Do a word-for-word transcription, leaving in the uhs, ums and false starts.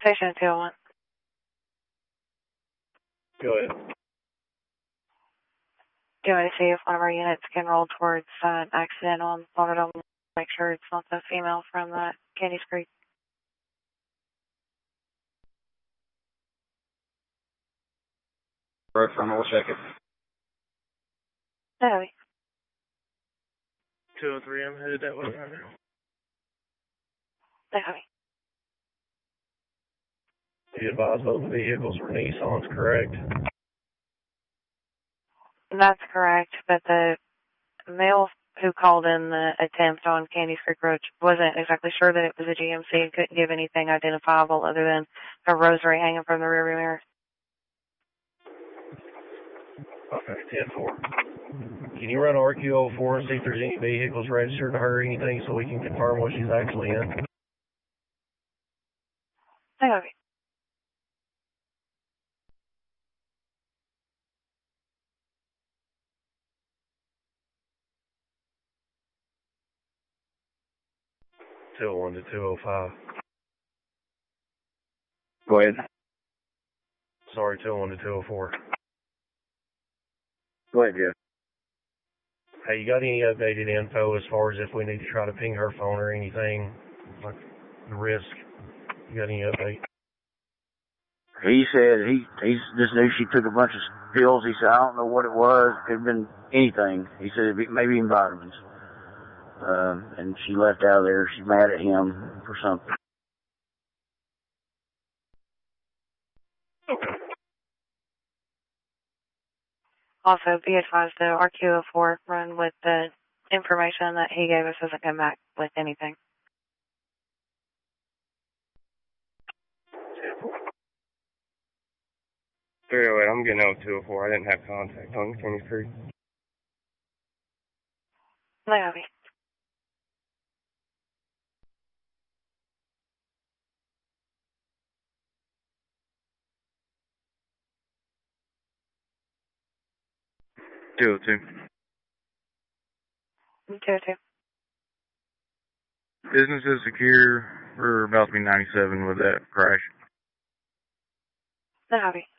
Station two oh one. Go ahead. Do you want to see if one of our units can roll towards uh, an accident on Lauderdale? Make sure it's not the female from the Candies Creek. Right from, we'll check it. No. two oh three, I'm headed that way right now. No. Be advised both vehicles were Nissans, correct? That's correct, but the male who called in the attempt on Candies Creek Road wasn't exactly sure that it was a G M C and couldn't give anything identifiable other than a rosary hanging from the rearview mirror. Okay, ten four. Can you run R Q oh four and see if there's any vehicles registered to her or anything so we can confirm what she's actually in? Okay. two oh one to two oh five. Go ahead. Sorry, two oh one to two oh four. Go ahead, Jeff. Hey, you got any updated info as far as if we need to try to ping her phone or anything? Like the risk? You got any update? He said he he just knew she took a bunch of pills. He said, I don't know what it was. It could have been anything. He said it'd be, maybe even vitamins. Um, and she left out of there. She's mad at him for something. Also, be advised, though, R Q oh four run with the information that he gave us doesn't come back with anything. three oh eight, I'm getting out two oh four. I didn't have contact on Candies Creek. Naomi. two oh two. two oh two. Business is secure. We're about to be ninety-seven with that crash. Naomi.